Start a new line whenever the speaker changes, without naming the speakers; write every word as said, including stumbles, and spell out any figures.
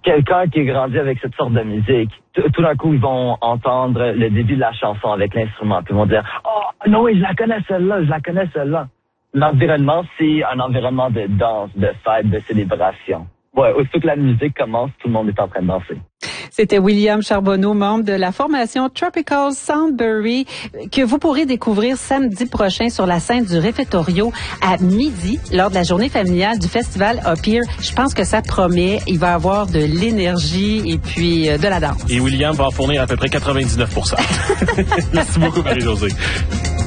quelqu'un qui est grandi avec cette sorte de musique, tout d'un coup, ils vont entendre le début de la chanson avec l'instrument. Puis ils vont dire « Oh, non, oui, je la connais celle-là, je la connais celle-là. » L'environnement, c'est un environnement de danse, de fête, de célébration. Ouais, aussitôt que la musique commence, tout le monde est en train de danser.
C'était William Charbonneau, membre de la formation Tropical Soundberry, que vous pourrez découvrir samedi prochain sur la scène du Réfectorio à midi, lors de la journée familiale du festival Up Here. Je pense que ça promet. Il va avoir de l'énergie et puis euh, de la danse.
Et William va en fournir à peu près quatre-vingt-dix-neuf pour cent. Merci beaucoup, Marie-Josée.